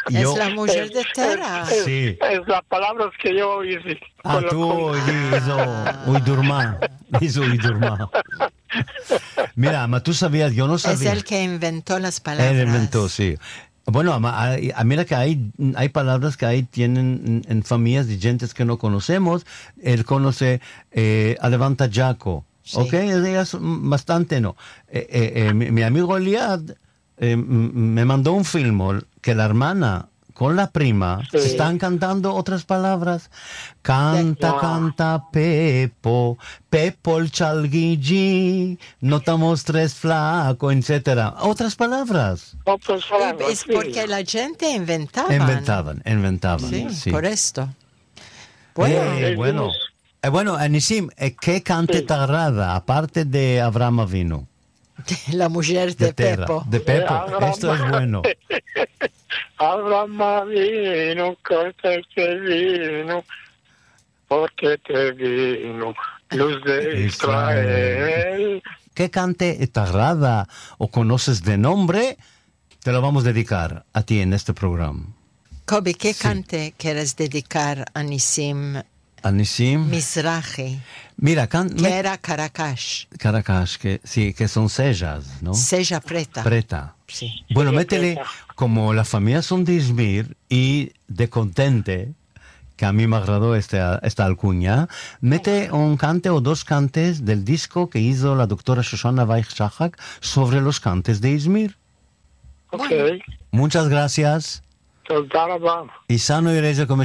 Es la mujer de Tera. Sí. Es las palabras que yo hice. Tú hizo Uydurma. Mira, ama, tú sabías, yo no sabía. Es el que inventó las palabras. Él inventó, sí. Bueno, mira que hay palabras que ahí tienen en familias de gentes que no conocemos. Él conoce a Levanta Jaco, sí. ¿ok? Es bastante, ¿no? Mi amigo Eliad me mandó un film que la hermana con la prima están cantando otras palabras. Canta, Pepo, Pepo el chalguigi, notamos tres flaco, etcétera. Otras palabras. Es porque la gente inventaba. Inventaban. Sí, por esto. Bueno, Anisim, ¿qué cante te agrada, aparte de Abraham Avinu? La mujer de Pepo. De Pepo, esto es bueno. Abraham vino, porque te vino, porque te vino, luz de Israel. ¿Qué cante te agrada o conoces de nombre? Te lo vamos a dedicar a ti en este programa. Kobi, ¿qué cante quieres dedicar a Nisim Mizrahi? Mira, que era Caracas. Caracas, que son sellas, ¿no? Sella preta. Preta. Sí. Bueno, métele, como las familias son de Izmir y de Contente, que a mí me agradó esta alcuña, mete un cante o dos cantes del disco que hizo la doctora Shoshana Weich-Shahak sobre los cantes de Izmir. Ok. Muchas gracias. תודה רבה. Y sano y reza